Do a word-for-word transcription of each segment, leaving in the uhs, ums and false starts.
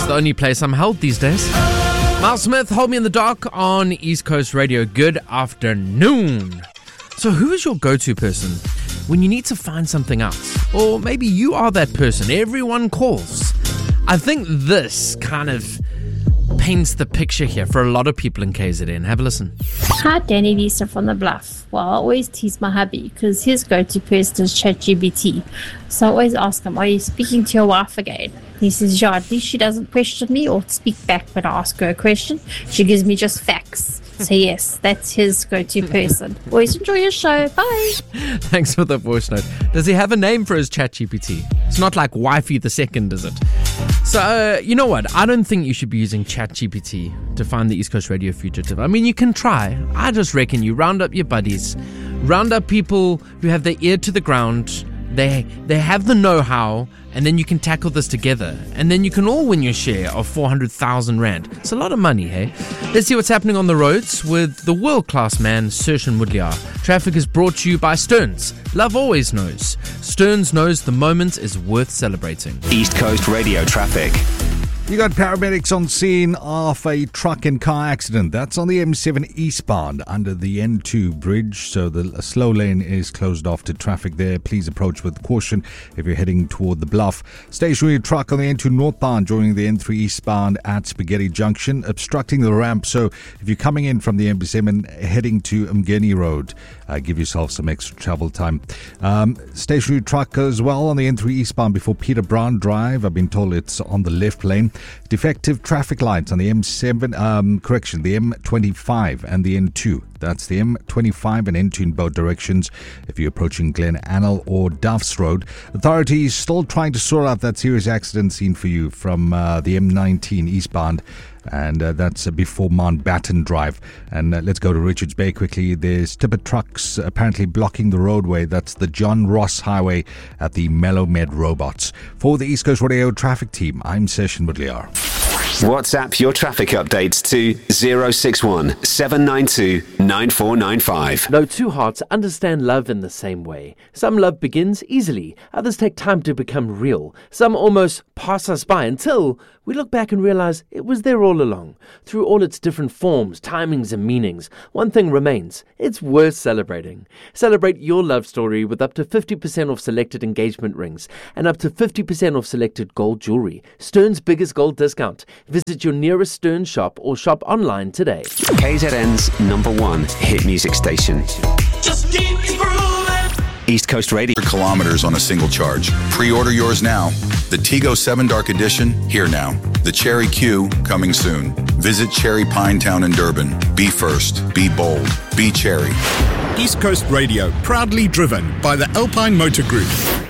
It's the only place I'm held these days. Miles Smith, Hold Me in the Dark on East Coast Radio. Good afternoon. So who is your go-to person when you need to find something out? Or maybe you are that person everyone calls. I think this kind of paints the picture here for a lot of people in K Z N. Have a listen. Hi, Danny Lisa from the Bluff. Well, I always tease my hubby because his go-to person is ChatGPT. So I always ask him, are you speaking to your wife again? He says, yeah, at least she doesn't question me or speak back when I ask her a question. She gives me just facts. So yes, that's his go-to person. Always enjoy your show. Bye. Thanks for the voice note. Does he have a name for his ChatGPT? It's not like Wifey the Second, is it? So, uh, you know what? I don't think you should be using ChatGPT to find the East Coast Radio fugitive. I mean, you can try. I just reckon you round up your buddies, round up people who have their ear to the ground, they they have the know-how, and then you can tackle this together. And then you can all win your share of four hundred thousand rand. It's a lot of money, hey? Let's see what's happening on the roads with the world-class man, Saoirse Mudliar. Traffic is brought to you by Stearns. Love always knows. Stearns knows the moment is worth celebrating. East Coast Radio traffic. You got paramedics on scene of a truck and car accident. That's on the M seven eastbound under the N two bridge. So the slow lane is closed off to traffic there. Please approach with caution if you're heading toward the Bluff. Stationary truck on the N two northbound joining the N three eastbound at Spaghetti Junction, obstructing the ramp. So if you're coming in from the M seven heading to Mgeni Road, uh, give yourself some extra travel time. Um, stationary truck as well on the N three eastbound before Peter Brown Drive. I've been told it's on the left lane. Defective traffic lights on the M seven, um, correction, the M twenty-five and the N two. That's the M twenty-five and N two in both directions if you're approaching Glen Anil or Duffs Road. Authorities still trying to sort out that serious accident scene for you from uh, the M nineteen eastbound. And uh, that's uh, before Mountbatten Drive. And uh, let's go to Richards Bay quickly. There's tipper trucks apparently blocking the roadway. That's the John Ross Highway at the Melomed Robots. For the East Coast Radio traffic team, I'm Saoirse Mudliar. WhatsApp your traffic updates to zero six one seven nine two nine four nine five. No two hearts understand love in the same way. Some love begins easily, others take time to become real. Some almost pass us by until we look back and realize it was there all along. Through all its different forms, timings and meanings, one thing remains. It's worth celebrating. Celebrate your love story with up to fifty percent off selected engagement rings and up to fifty percent off selected gold jewelry. Stern's biggest gold discount. Visit your nearest Stern shop or shop online today. K Z N's number one hit music station. Just keep grooving. East Coast Radio. Kilometers on a single charge. Pre-order yours now. The Tigo seven Dark Edition, here now. The Cherry Q, coming soon. Visit Cherry Pinetown in Durban. Be first. Be bold. Be Cherry. East Coast Radio, proudly driven by the Alpine Motor Group.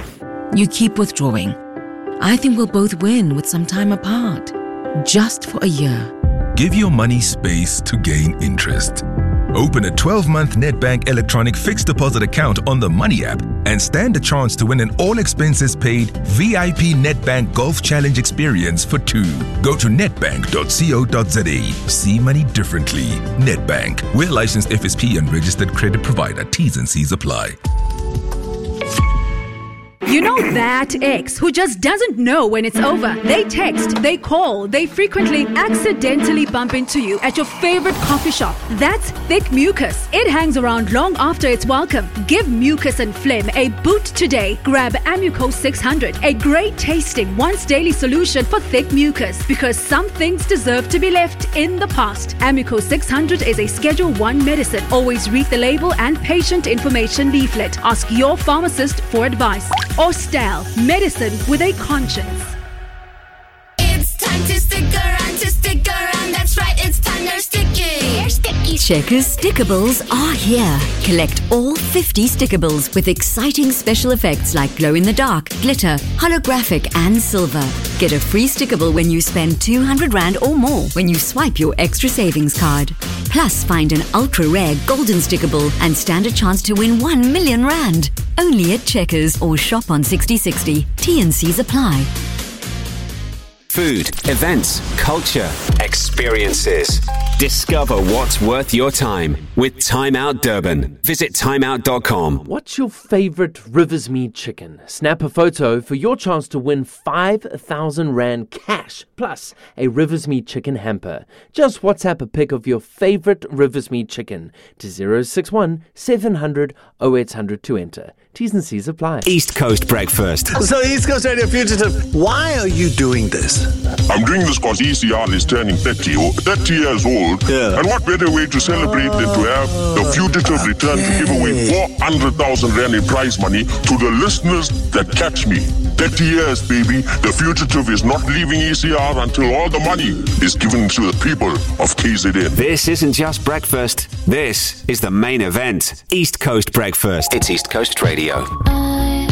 You keep withdrawing. I think we'll both win with some time apart. Just for a year. Give your money space to gain interest. Open a twelve-month Nedbank electronic fixed deposit account on the Money app and stand a chance to win an all-expenses-paid V I P Nedbank Golf Challenge experience for two. Go to nedbank dot co dot za. See money differently. Nedbank. We're licensed F S P and registered credit provider. T's and C's apply. You know that ex who just doesn't know when it's over. They text, they call, they frequently accidentally bump into you at your favorite coffee shop. That's thick mucus. It hangs around long after it's welcome. Give mucus and phlegm a boot today. Grab Amuco six hundred, a great tasting once daily solution for thick mucus, because some things deserve to be left in the past. Amuco six hundred is a Schedule one medicine. Always read the label and patient information leaflet. Ask your pharmacist for advice. Ostal, medicine with a conscience. It's time to stick around, to stick around. That's right, it's time they're sticky. They're sticky. Checkers Stickables are here. Collect all fifty Stickables with exciting special effects like glow in the dark, glitter, holographic, and silver. Get a free Stickable when you spend two hundred rand or more when you swipe your extra savings card. Plus, find an ultra rare golden Stickable and stand a chance to win one million rand. Only at Checkers or shop on sixty sixty. T and C's apply. Food, events, culture, Experiences. Discover what's worth your time with Time Out Durban. Visit time out dot com. What's your favorite Riversmead chicken? Snap a photo for your chance to win five thousand Rand cash plus a Riversmead chicken hamper. Just WhatsApp a pic of your favorite Riversmead chicken to zero six one seven hundred oh eight hundred to enter. T's and C's apply. East Coast Breakfast. So East Coast Radio Fugitive, why are you doing this? I'm doing this because E C R is turning thirty, or thirty years old. Yeah. And what better way to celebrate than to have the Fugitive return to give away four hundred thousand Rand in prize money to the listeners that catch me. thirty years, baby. The Fugitive is not leaving E C R until all the money is given to the people of K Z N. This isn't just breakfast. This is the main event. East Coast Breakfast. It's East Coast Radio.